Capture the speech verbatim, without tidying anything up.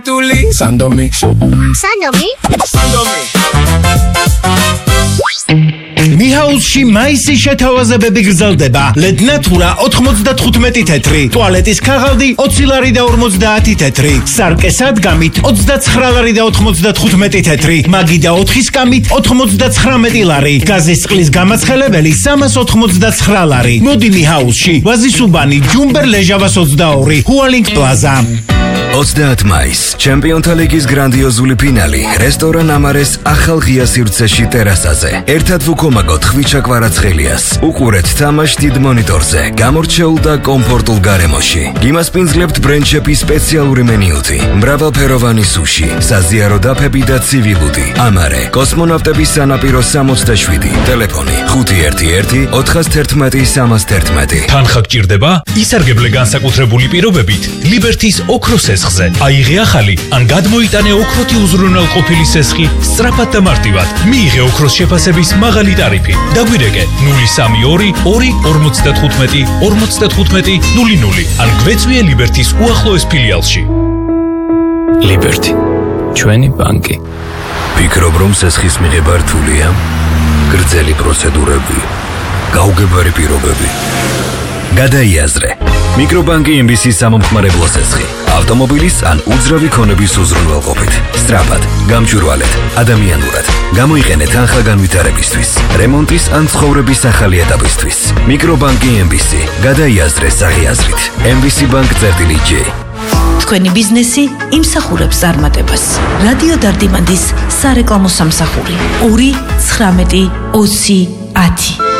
Sandomi. Sandomi? Sandomi. Mihausში მაისი შეთავაზებები გრძელდება. ლედნათურა ოთხმოცდათხუთმეტი თეთრი, ტუალეტის ქაღალდი ოცი ლარი და ორმოცდაათი თეთრი, სარკე სადგამით ოცდაცხრა ლარი და ოთხმოცდათხუთმეტი თეთრი, მაგი და ოთხის კამით ოთხმოცდაცხრამეტი ლარი, გაზის წყლის გამაცხელებელი სამას ოთხმოცდაცხრა ლარი. მოდი მიჰაუსში, ვაზისუბანი, ჯუმბერ ლეჟავას ოცდაორი, ჰუალინგ პლაზა. ოცდაათი მაისს ჩემპიონთა ლიგის გრანდიოზული ფინალი რესტორან ამარეს ახალ ღია სივრცეში ტერასაზე. ერთად ვუქომაგოთ ხვიჩა კვარაცხელიას. უყურეთ თამაშს დიდ მონიტორზე, გამორჩეულ და კომფორტულ გარემოში. გიმასპინძლებთ ბრენდ-შეფის სპეციალური მენიუთი, მრავალფეროვანი სუში, საზიარო დაფები და ცივილუდი. ამარე, კოსმონავტების სანაპირო სამოცდაშვიდი, ტელეფონი ხუთი ერთი ერთი ოთხას თერთმეტი სამას თერთმეტი. თანხა გჭირდება? ისარგებლე განსაკუთრებული პირობებით ლიბერთის ოქროს სესხზე. აიღე ახალი ან გადმოიტანე ოქროთი უზრუნველყოფილი სესხი სწრაფად და მარტივად. მიიღე ოქროს შეფასების მაღალი ტარიფი. დაგვირეკე ნული სამი ორი ორი ორმოცდათხუთმეტი ორმოცდათხუთმეტი ნული ნული ან გვეწვიე ლიბერთის უახლოეს ფილიალში. ლიბერთი, ჩვენი ბანკი. ფიქრობ, რომ სესხის მიღება რთულია? გრძელი პროცედურები, გაუგებარი პირობები. გადაიაზრე. მიკრობანკი ემ ბი სი-ის სამომხმარებლო სესხი. ავტომობილის ან უძრავი ქონების უზრუნველყოფით. სწრაფად, გამჭვირვალედ, ადამიანურად. გამოიყენე თანხა განვითარებისთვის, რემონტის ან ცხოვრების ახალი ეტაპისთვის. მიკრობანკი ემ ბი სი. გადაიაზრე საღიაზრით. ემ ბი სი ბანკ წერტილი ჯი. თქვენი ბიზნესი იმსახურებს წარმატებას. რადიო დარდიმანდის სარეკლამო სამსახური ორი ცხრამეტი ოცი ათი.